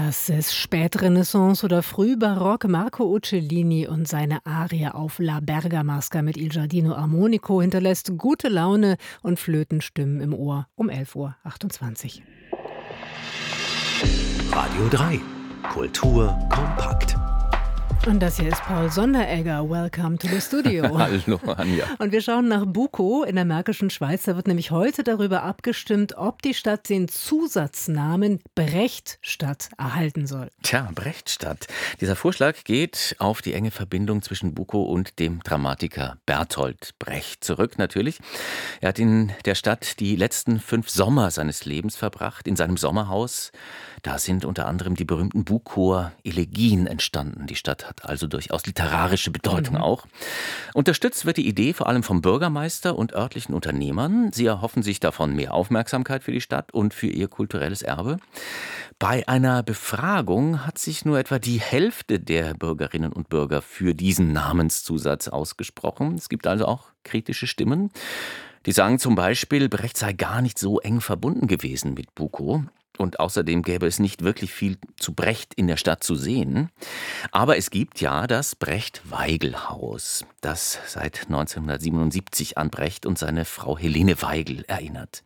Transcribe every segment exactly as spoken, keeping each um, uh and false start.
Das ist Spätrenaissance oder Frühbarock. Marco Uccellini und seine Arie auf La Bergamasca mit Il Giardino Armonico hinterlässt gute Laune und Flötenstimmen im Ohr um elf Uhr achtundzwanzig. Radio drei. Kultur kompakt. Und das hier ist Paul Sonderegger. Welcome to the studio. Hallo, Anja. Und wir schauen nach Bukow in der Märkischen Schweiz. Da wird nämlich heute darüber abgestimmt, ob die Stadt den Zusatznamen Brechtstadt erhalten soll. Tja, Brechtstadt. Dieser Vorschlag geht auf die enge Verbindung zwischen Bukow und dem Dramatiker Bertolt Brecht zurück, natürlich. Er hat in der Stadt die letzten fünf Sommer seines Lebens verbracht, in seinem Sommerhaus. Da sind unter anderem die berühmten Bukower Elegien entstanden. Die Stadt hat also durchaus literarische Bedeutung mhm. auch. Unterstützt wird die Idee vor allem vom Bürgermeister und örtlichen Unternehmern. Sie erhoffen sich davon mehr Aufmerksamkeit für die Stadt und für ihr kulturelles Erbe. Bei einer Befragung hat sich nur etwa die Hälfte der Bürgerinnen und Bürger für diesen Namenszusatz ausgesprochen. Es gibt also auch kritische Stimmen. Die sagen zum Beispiel, Brecht sei gar nicht so eng verbunden gewesen mit Bukow. Und außerdem gäbe es nicht wirklich viel zu Brecht in der Stadt zu sehen. Aber es gibt ja das Brecht-Weigel-Haus, das seit neunzehnhundertsiebenundsiebzig an Brecht und seine Frau Helene Weigel erinnert.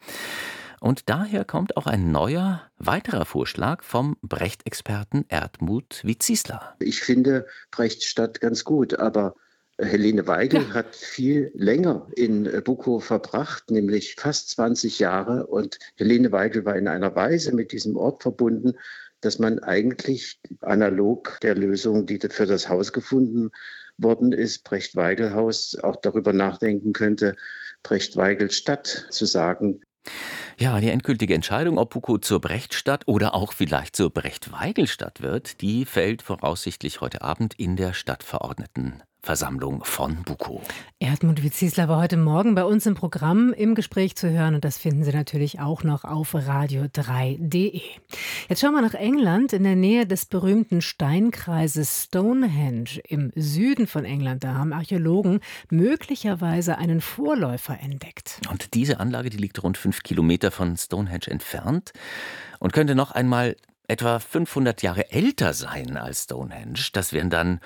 Und daher kommt auch ein neuer, weiterer Vorschlag vom Brecht-Experten Erdmut Witzisler. Ich finde Brechtstadt ganz gut, aber Helene Weigel ja. hat viel länger in Bukow verbracht, nämlich fast zwanzig Jahre. Und Helene Weigel war in einer Weise mit diesem Ort verbunden, dass man eigentlich analog der Lösung, die für das Haus gefunden worden ist, Brecht-Weigel-Haus, auch darüber nachdenken könnte, Brecht-Weigel-Stadt zu sagen. Ja, die endgültige Entscheidung, ob Bukow zur Brechtstadt oder auch vielleicht zur Brecht-Weigel-Stadt wird, die fällt voraussichtlich heute Abend in der Stadtverordnetenversammlung von Bukow. Erdmut Witzisler war heute Morgen bei uns im Programm im Gespräch zu hören und das finden Sie natürlich auch noch auf radio drei punkt de. Jetzt schauen wir nach England, in der Nähe des berühmten Steinkreises Stonehenge im Süden von England. Da haben Archäologen möglicherweise einen Vorläufer entdeckt. Und diese Anlage, die liegt rund fünf Kilometer von Stonehenge entfernt und könnte noch einmal etwa fünfhundert Jahre älter sein als Stonehenge. Das wären dann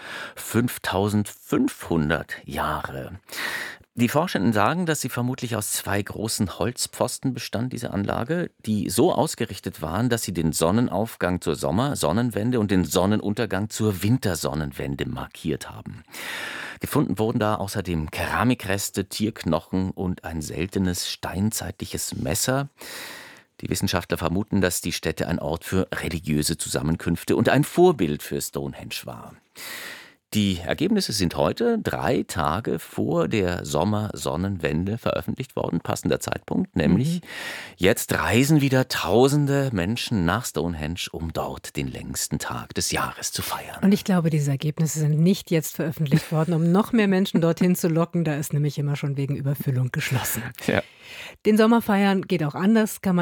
fünftausendfünfhundert Jahre. Die Forschenden sagen, dass sie vermutlich aus zwei großen Holzpfosten bestand, diese Anlage, die so ausgerichtet waren, dass sie den Sonnenaufgang zur Sommer-Sonnenwende und den Sonnenuntergang zur Wintersonnenwende markiert haben. Gefunden wurden da außerdem Keramikreste, Tierknochen und ein seltenes steinzeitliches Messer. Die Wissenschaftler vermuten, dass die Stätte ein Ort für religiöse Zusammenkünfte und ein Vorbild für Stonehenge war. Die Ergebnisse sind heute, drei Tage vor der Sommer-Sonnenwende, veröffentlicht worden. Passender Zeitpunkt, nämlich mhm. jetzt reisen wieder tausende Menschen nach Stonehenge, um dort den längsten Tag des Jahres zu feiern. Und ich glaube, diese Ergebnisse sind nicht jetzt veröffentlicht worden, um noch mehr Menschen dorthin zu locken. Da ist nämlich immer schon wegen Überfüllung geschlossen. Ja. Den Sommer feiern geht auch anders, kann man